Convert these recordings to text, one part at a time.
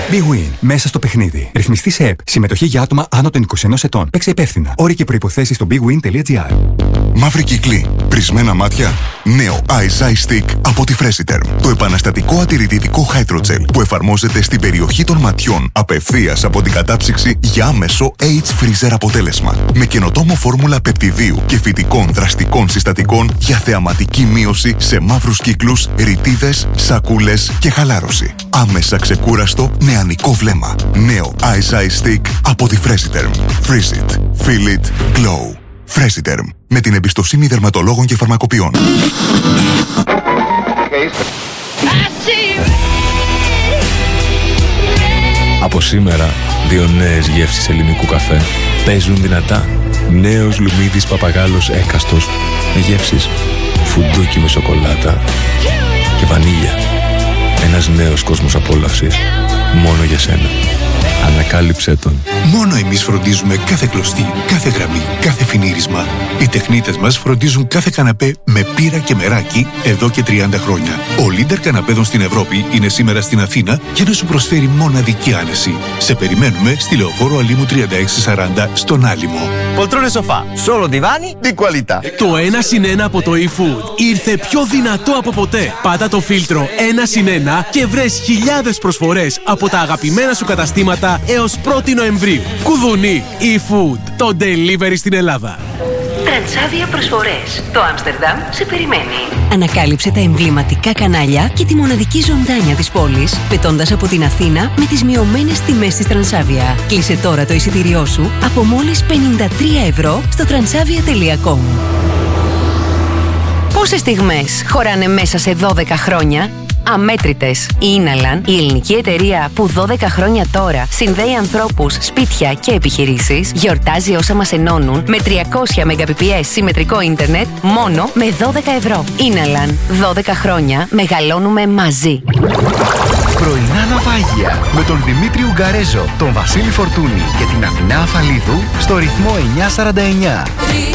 Big Win. Μέσα στο παιχνίδι. Ρυθμιστή σε ΕΠ. Συμμετοχή για άτομα άνω των 21 ετών. Παίξε υπεύθυνα. Όροι και προϋποθέσεις στο bigwin.gr. Μαύρη κύκλη. Πρισμένα μάτια. Νέο Eyes Eye Stick από τη Freshiterm. Το επαναστατικό ατηρητικό Hydrogel που εφαρμόζεται στην περιοχή των ματιών απευθείας από την κατάψυξη για άμεσο Age Freezer αποτέλεσμα. Με καινοτόμο φόρμουλα πεπτιδίου και φυτικών δραστικών συστατικών για θεαματική μείωση σε μαύρους κύκλους, ρητίδες, σακούλες και χαλάρωση. Άμεσα ξεκούραστο νεανικό βλέμμα. Νέο Eyes Eye Stick από τη Freshiterm. Freeze it. Feel it. Glow. Freshiterm. Με την εμπιστοσύνη δερματολόγων και φαρμακοποιών. Από σήμερα, 2 νέες γεύσεις ελληνικού καφέ παίζουν δυνατά. Νέος Λουμίδης Παπαγάλος Έκαστος με γεύσεις φουντούκι με σοκολάτα και βανίλια. Ένας νέος κόσμος απόλαυσης μόνο για σένα. Ανακάλυψέ τον. Μόνο εμείς φροντίζουμε κάθε κλωστή, κάθε γραμμή, κάθε φινίρισμα. Οι τεχνίτες μας φροντίζουν κάθε καναπέ με πύρα και μεράκι εδώ και 30 χρόνια. Ο leader καναπέδων στην Ευρώπη είναι σήμερα στην Αθήνα για να σου προσφέρει μοναδική άνεση. Σε περιμένουμε στη Λεωφόρο Αλήμου 3640 στον Άλυμο. Poltrone sofà, solo divani di qualità. Το 1+1 από το eFood ήρθε πιο δυνατό από ποτέ. Πάτα το φίλτρο 1+1 και βρες χιλιάδες προσφορές από τα αγαπημένα σου καταστήματα έως 1η Νοεμβρίου. Κουδουνί eFood, το delivery στην Ελλάδα. Τρανσάβια προσφορές. Το Άμστερνταμ σε περιμένει. Ανακάλυψε τα εμβληματικά κανάλια και τη μοναδική ζωντάνια της πόλης, πετώντας από την Αθήνα με τις μειωμένες τιμές της Τρανσάβια. Κλείσε τώρα το εισιτήριό σου από μόλις 53 ευρώ στο transavia.com. Πόσες στιγμές χωράνε μέσα σε 12 χρόνια? Αμέτρητες. Η Inalan, η ελληνική εταιρεία που 12 χρόνια τώρα συνδέει ανθρώπους, σπίτια και επιχειρήσεις, γιορτάζει όσα μας ενώνουν με 300 Mbps συμμετρικό ίντερνετ μόνο με 12 ευρώ. Inalan. 12 χρόνια μεγαλώνουμε μαζί. Πρωινά ναυάγια με τον Δημήτρη Ουγγαρέζο, τον Βασίλη Φορτούνη και την Αθηνά Αφαλίδου στο ρυθμό 949.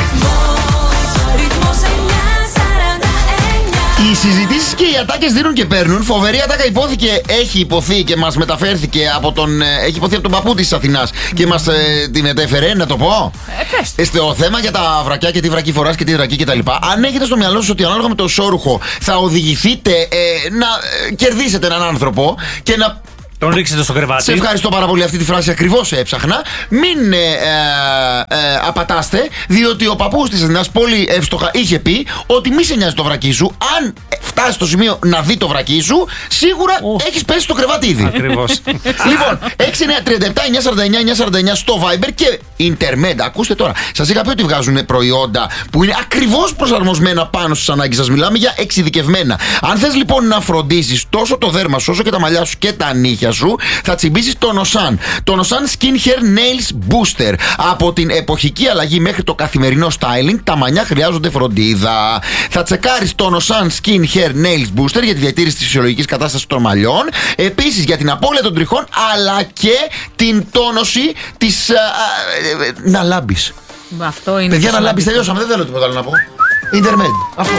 Οι συζητήσεις και οι ατάκες δίνουν και παίρνουν. Φοβερή ατάκα έχει υποθεί και μας μεταφέρθηκε έχει υποθεί από τον παππού της Αθηνάς και μας την μετέφερε, να το πω. Στο θέμα για τα βρακιά και τι βρακί φοράς και τι βρακί κτλ. Αν έχετε στο μυαλό σας ότι ανάλογα με το ισόρουχο θα οδηγηθείτε να κερδίσετε έναν άνθρωπο και να τον ρίξετε στο κρεβάτι. Σε ευχαριστώ πάρα πολύ, αυτή τη φράση ακριβώς έψαχνα. Μην απατάστε, διότι ο παππούς της Αθηνάς πολύ εύστοχα είχε πει ότι μη σε νοιάζει το βρακί σου. Αν φτάσει στο σημείο να δει το βρακί σου, σίγουρα έχεις πέσει στο κρεβάτι ήδη. Ακριβώς. Λοιπόν, 6937-949-949 στο Viber και Intermed. Ακούστε τώρα, σας είχα πει ότι βγάζουν προϊόντα που είναι ακριβώς προσαρμοσμένα πάνω στις ανάγκες σας. Μιλάμε για εξειδικευμένα. Αν θες λοιπόν να φροντίσεις τόσο το δέρμα σου όσο και τα μαλλιά σου και τα νύχια σου, θα τσιμπήσεις το Nosan. Το Nosan Skin Hair Nails Booster. Από την εποχική αλλαγή μέχρι το καθημερινό styling, τα μανιά χρειάζονται φροντίδα. Θα τσεκάρεις το Nosan Skin Hair Nails Booster για τη διατήρηση της φυσιολογικής κατάστασης των μαλλιών. Επίσης για την απώλεια των τριχών, αλλά και την τόνωση της να λάμπεις. Αυτό είναι. Παιδιά, να λάμπεις, τελειώσαμε, δεν θέλω τίποτα άλλο να πω. Intermed. Αυτό.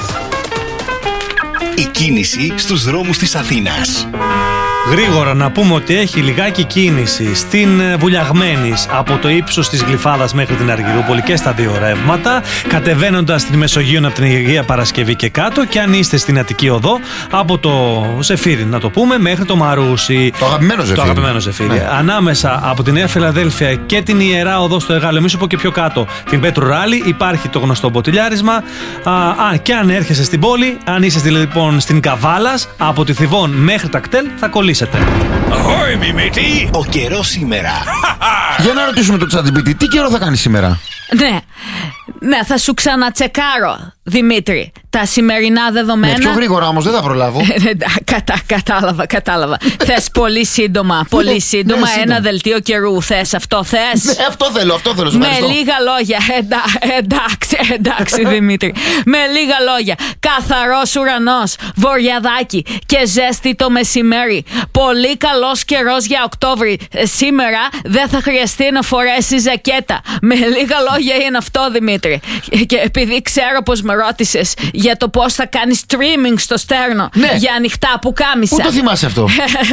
Η κίνηση στους δρόμους της Αθήνας. Γρήγορα να πούμε ότι έχει λιγάκι κίνηση στην Βουλιαγμένης από το ύψος της Γλυφάδας μέχρι την Αργυρούπολη και στα δύο ρεύματα, κατεβαίνοντας την Μεσογείο από την Αγία Παρασκευή και κάτω, και αν είστε στην Αττική Οδό από το Ζεφύρι, να το πούμε, μέχρι το Μαρούσι. Το αγαπημένο Ζεφύρι. Ναι. Ανάμεσα από τη Νέα Φιλαδέλφια και την Ιερά Οδό στο Εγάλεο, μη σου πω και πιο κάτω, την Πέτρου Ράλη, υπάρχει το γνωστό μποτιλιάρισμα. Και αν έρχεσαι στην πόλη, αν είσαι λοιπόν στην Καβάλας, από τη Θηβών μέχρι τα Κτέλ, θα κολλήσει. Ahoy, Μιμίτη! Ο καιρός σήμερα. Για να ρωτήσουμε το ChatGPT, τι καιρό θα κάνει σήμερα? Ναι, θα σου ξανατσεκάρω, Δημήτρη, τα σημερινά δεδομένα. Ναι, πιο γρήγορα όμως, δεν θα προλάβω. Κατάλαβα. Θες πολύ σύντομα, ένα δελτίο καιρού. Θες αυτό, θες? Ναι, αυτό θέλω. Με λίγα λόγια, εντάξει Δημήτρη. Με λίγα λόγια, καθαρός ουρανός, βορειαδάκι και ζέστη το μεσημέρι. Πολύ καλός καιρός για Οκτώβρη. Σήμερα δεν θα χρειαστεί να φορέσεις ζακέτα. Με λίγα λόγια είναι αυτό, Δημήτρη. Και επειδή ξέρω πως με ρώτησες για το πώς θα κάνει streaming στο στέρνο για ανοιχτά πουκάμισα. Πού το θυμάσαι αυτό?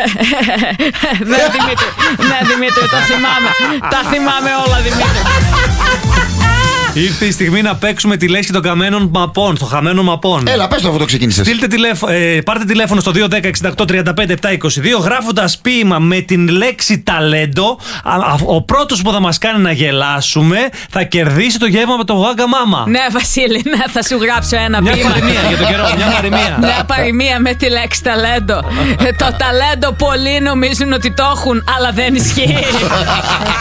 Ναι, Δημήτρη, το θυμάμαι. Τα θυμάμαι όλα, Δημήτρη. Ήρθε η στιγμή να παίξουμε τη λέσχη των καμένων μαπών, των χαμένων μαπών. Έλα, πες το αφού το ξεκίνησες. Πάρτε τηλέφωνο στο 210-68-35-722 γράφοντας ποίημα με την λέξη ταλέντο. Ο πρώτος που θα μας κάνει να γελάσουμε θα κερδίσει το γεύμα με το Γάγκα Μάμα. Ναι, Βασίλη, ναι, θα σου γράψω ένα μια ποίημα. Μια παροιμία για τον καιρό, μια παροιμία. Μια παροιμία με τη λέξη ταλέντο. Το ταλέντο πολλοί νομίζουν ότι το έχουν, αλλά δεν ισχύει.